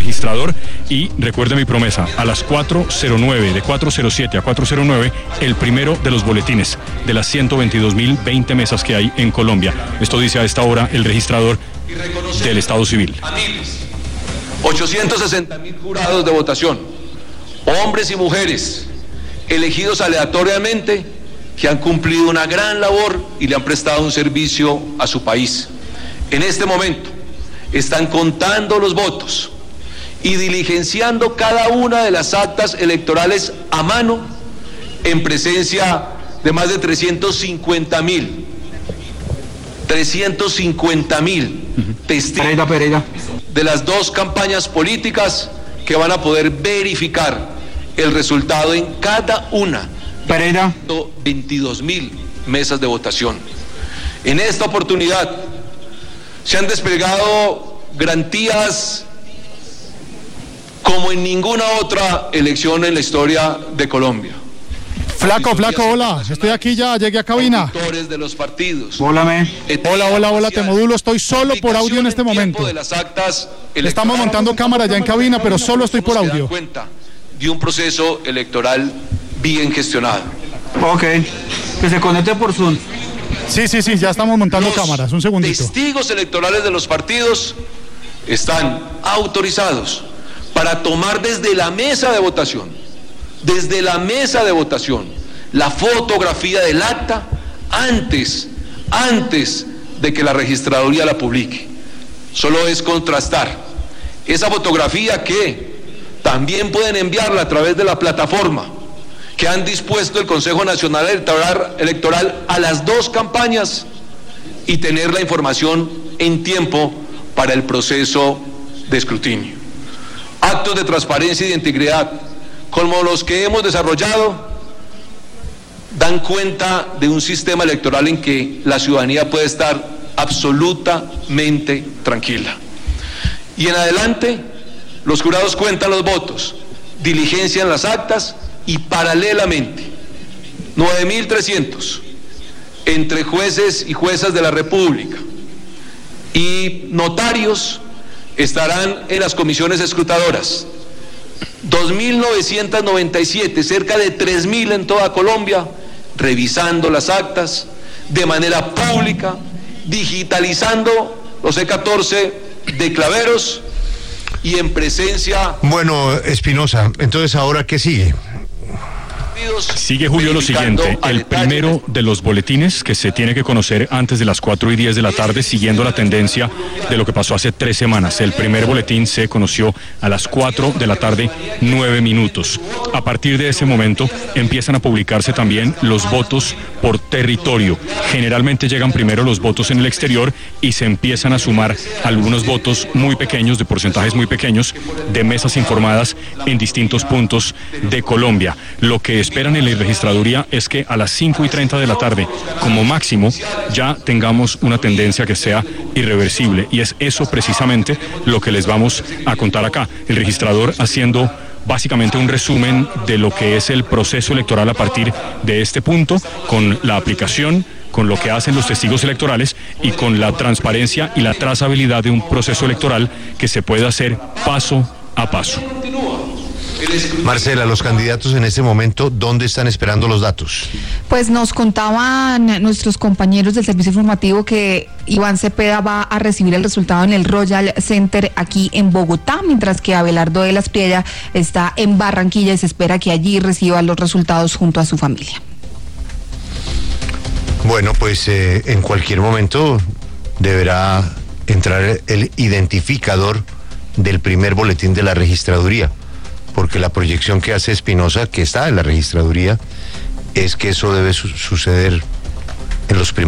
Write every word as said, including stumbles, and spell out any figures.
registrador y recuerde mi promesa, a las cuatro cero nueve, de cuatro cero siete a cuatro cero nueve, el primero de los boletines de las ciento veintidós mil veinte mesas que hay en Colombia. Esto dice a esta hora el registrador del Estado Civil. ochocientos sesenta mil jurados de votación, hombres y mujeres, elegidos aleatoriamente, que han cumplido una gran labor y le han prestado un servicio a su país. En este momento están contando los votos y diligenciando cada una de las actas electorales a mano en presencia de más de trescientos cincuenta mil trescientos cincuenta mil testigos Pereira, Pereira. de las dos campañas políticas que van a poder verificar el resultado en cada una Pereira. de veintidós mil mesas de votación. En esta oportunidad se han desplegado garantías como en ninguna otra elección en la historia de Colombia. Flaco, flaco, hola, estoy aquí ya, llegué a cabina. De los partidos. Hola, me. Hola, hola, hola, te modulo, estoy solo por audio en este momento. De las actas Estamos montando cámara ya en cabina, pero solo estoy por audio. Cuenta de un proceso electoral bien gestionado. Ok, que se conecte por Zoom. Sí, sí, sí, ya estamos montando los cámaras, un segundito. Testigos electorales de los partidos están autorizados para tomar desde la mesa de votación desde la mesa de votación, la fotografía del acta antes, antes de que la registraduría la publique. Solo es contrastar esa fotografía que también pueden enviarla a través de la plataforma que han dispuesto el Consejo Nacional Electoral, Electoral a las dos campañas y tener la información en tiempo para el proceso de escrutinio. Actos de transparencia y de integridad como los que hemos desarrollado, dan cuenta de un sistema electoral en que la ciudadanía puede estar absolutamente tranquila. Y en adelante, los jurados cuentan los votos, diligencian las actas y paralelamente, nueve mil trescientos entre jueces y juezas de la República y notarios estarán en las comisiones escrutadoras. dos mil novecientos noventa y siete, cerca de tres mil en toda Colombia, revisando las actas de manera pública, digitalizando los E catorce de claveros y en presencia... Bueno, Espinosa, entonces ¿ahora qué sigue? Sigue, Julio, lo siguiente, el primero de los boletines que se tiene que conocer antes de las cuatro y diez de la tarde, siguiendo la tendencia de lo que pasó hace tres semanas. El primer boletín se conoció a las cuatro de la tarde, nueve minutos. A partir de ese momento empiezan a publicarse también los votos por territorio. Generalmente llegan primero los votos en el exterior y se empiezan a sumar algunos votos muy pequeños, de porcentajes muy pequeños, de mesas informadas en distintos puntos de Colombia. Lo que esperan en la registraduría es que a las cinco y treinta de la tarde, como máximo, ya tengamos una tendencia que sea irreversible. Y es eso precisamente lo que les vamos a contar acá. El registrador haciendo básicamente un resumen de lo que es el proceso electoral a partir de este punto, con la aplicación, con lo que hacen los testigos electorales y con la transparencia y la trazabilidad de un proceso electoral que se puede hacer paso a paso. Marcela, los candidatos en este momento, ¿dónde están esperando los datos? Pues nos contaban nuestros compañeros del servicio informativo que Iván Cepeda va a recibir el resultado en el Royal Center aquí en Bogotá, mientras que Abelardo de la Espriella está en Barranquilla y se espera que allí reciba los resultados junto a su familia. Bueno, pues eh, en cualquier momento deberá entrar el identificador del primer boletín de la registraduría, porque la proyección que hace Espinosa, que está en la registraduría, es que eso debe su- suceder en los primeros